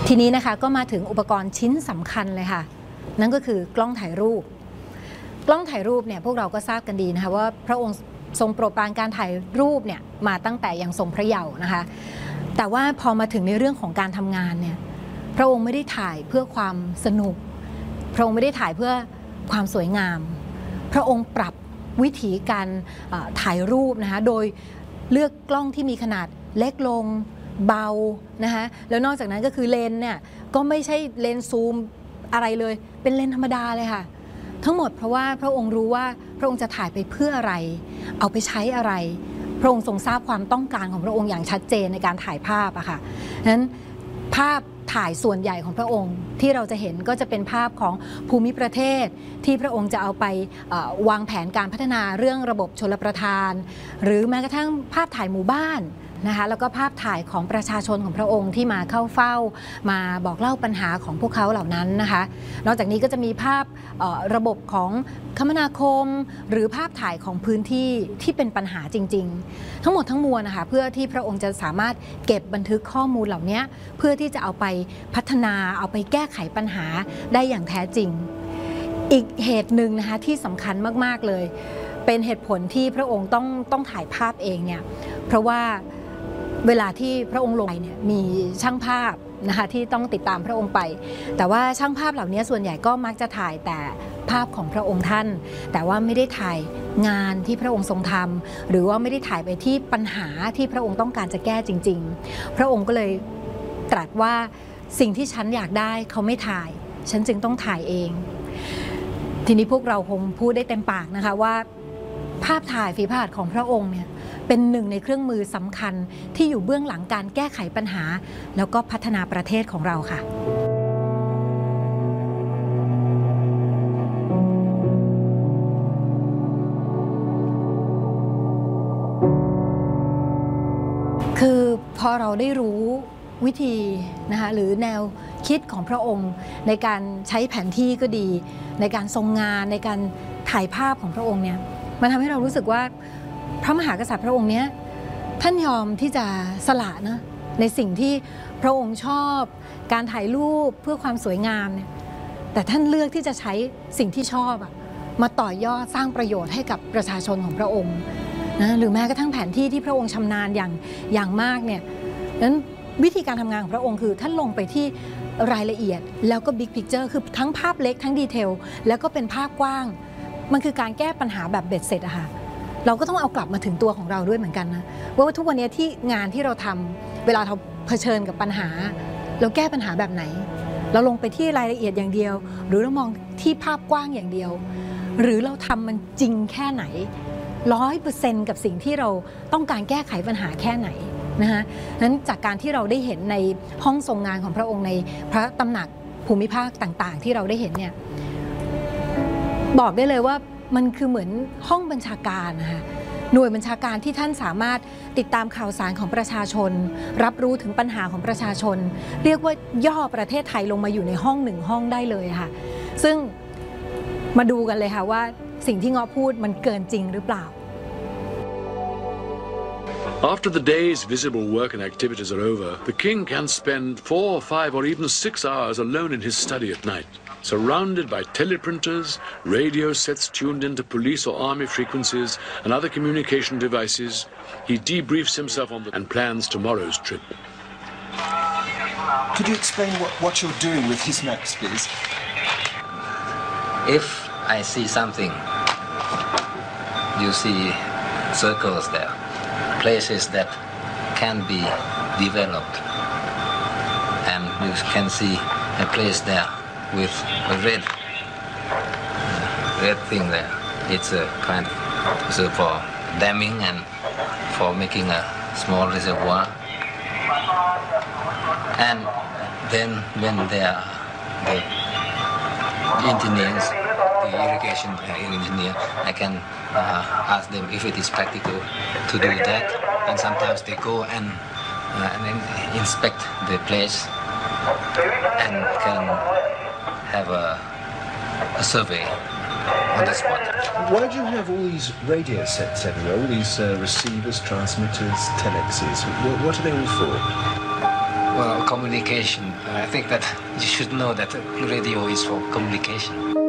ทีนี้นะคะก็มาถึงอุปกรณ์ชิ้นสำคัญเลยค่ะนั่นก็คือกล้องถ่ายรูปกล้องถ่ายรูปเนี่ยพวกเราก็ทราบกันดีนะคะว่าพระองค์ทรงโปรดปรานการถ่ายรูปเนี่ยมาตั้งแต่ยังทรงพระเยาว์นะคะแต่ว่าพอมาถึงในเรื่องของการทำงานเนี่ยพระองค์ไม่ได้ถ่ายเพื่อความสนุกพระองค์ไม่ได้ถ่ายเพื่อความสวยงามพระองค์ปรับวิธีการถ่ายรูปนะคะโดยเลือกกล้องที่มีขนาดเล็กลงเบานะคะแล้วนอกจากนั้นก็คือเลนส์เนี่ยก็ไม่ใช่เลนส์ซูมอะไรเลยเป็นเลนส์ธรรมดาเลยค่ะทั้งหมดเพราะว่าพระองค์รู้ว่าพระองค์จะถ่ายไปเพื่ออะไรเอาไปใช้อะไรพระองค์ทรงทราบความต้องการของพระองค์อย่างชัดเจนในการถ่ายภาพอะค่ะนั้นภาพถ่ายส่วนใหญ่ของพระองค์ที่เราจะเห็นก็จะเป็นภาพของภูมิประเทศที่พระองค์จะเอาไปวางแผนการพัฒนาเรื่องระบบชลประทานหรือแม้กระทั่งภาพถ่ายหมู่บ้านนะคะแล้วก็ภาพถ่ายของประชาชนของพระองค์ที่มาเข้าเฝ้ามาบอกเล่าปัญหาของพวกเขาเหล่านั้นนะคะนอกจากนี้ก็จะมีภาพระบบของคมนาคมหรือภาพถ่ายของพื้นที่ที่เป็นปัญหาจริงๆทั้งหมดทั้งมวลนะคะเพื่อที่พระองค์จะสามารถเก็บบันทึกข้อมูลเหล่านี้เพื่อที่จะเอาไปพัฒนาเอาไปแก้ไขปัญหาได้อย่างแท้จริงอีกเหตุหนึ่งนะคะที่สำคัญมากๆเลยเป็นเหตุผลที่พระองค์ต้องถ่ายภาพเองเนี่ยเพราะว่าเวลาที่พระองค์ลงไปเนี่ยมีช่างภาพนะคะที่ต้องติดตามพระองค์ไปแต่ว่าช่างภาพเหล่านี้ส่วนใหญ่ก็มักจะถ่ายแต่ภาพของพระองค์ท่านแต่ว่าไม่ได้ถ่ายงานที่พระองค์ทรงทำหรือว่าไม่ได้ถ่ายไปที่ปัญหาที่พระองค์ต้องการจะแก้จริงๆพระองค์ก็เลยตรัสว่าสิ่งที่ฉันอยากได้เขาไม่ถ่ายฉันจึงต้องถ่ายเองทีนี้พวกเราคงพูดได้เต็มปากนะคะว่าภาพถ่ายฝีพระหัตถ์ของพระองค์เนี่ยเป็นหนึ่งในเครื่องมือสำคัญที่อยู่เบื้องหลังการแก้ไขปัญหาแล้วก็พัฒนาประเทศของเราค่ะคือพอเราได้รู้วิธีนะคะหรือแนวคิดของพระองค์ในการใช้แผนที่ก็ดีในการทรงงานในการถ่ายภาพของพระองค์เนี่ยมันทำให้เรารู้สึกว่าพระมหากษัตริย์พระองค์นี้ท่านยอมที่จะสละนะในสิ่งที่พระองค์ชอบการถ่ายรูปเพื่อความสวยงามเนี่ยแต่ท่านเลือกที่จะใช้สิ่งที่ชอบมาต่อยอดสร้างประโยชน์ให้กับประชาชนของพระองค์นะหรือแม้กระทั่งแผนที่ที่พระองค์ชำนาญอย่างมากเนี่ยนั้นวิธีการทำงานของพระองค์คือท่านลงไปที่รายละเอียดแล้วก็บิ๊กพิกเจอร์คือทั้งภาพเล็กทั้งดีเทลแล้วก็เป็นภาพกว้างมันคือการแก้ปัญหาแบบเบ็ดเสร็จอะค่ะเราก็ต้องเอากลับมาถึงตัวของเราด้วยเหมือนกันนะว่าทุกวันนี้ที่งานที่เราทำเวลาเราเผชิญกับปัญหาเราแก้ปัญหาแบบไหนเราลงไปที่รายละเอียดอย่างเดียวหรือเรามองที่ภาพกว้างอย่างเดียวหรือเราทำมันจริงแค่ไหน 100% กับสิ่งที่เราต้องการแก้ไขปัญหาแค่ไหนนะคะนั้นจากการที่เราได้เห็นในห้องทรงงานของพระองค์ในพระตำหนักภูมิภาคต่างๆที่เราได้เห็นเนี่ยบอกได้เลยว่ามันคือเหมือนห้องบัญชาการนะคะหน่วยบัญชาการที่ท่านสามารถติดตามข่าวสารของประชาชนรับรู้ถึงปัญหาของประชาชนเรียกว่าย่อประเทศไทยลงมาอยู่ในห้องหนึ่งห้องได้เลยค่ะซึ่งมาดูกันเลยค่ะว่าสิ่งที่เงาะพูดมันเกินจริงหรือเปล่า After the day's visible work and activities are over, the king can spend 4, 5 or even 6 hours alone in his study at night. Surrounded by teleprinters, radio sets tuned into police or army frequencies and other communication devices, he debriefs himself on and plans tomorrow's trip. Could you explain what you're doing with his maps, please? If I see something, you see circles there, places that can be developed, and you can see a place there with a red thing there. It's a kind of for damming and for making a small reservoir. And then when they are the engineers, the irrigation engineer, I can ask them if it is practical to do that. And sometimes they go and inspect the place and can have a survey on the spot. Why do you have all these radio sets everywhere, all these receivers, transmitters, telexes? What are they all for? Well, communication. I think that you should know that radio is for communication.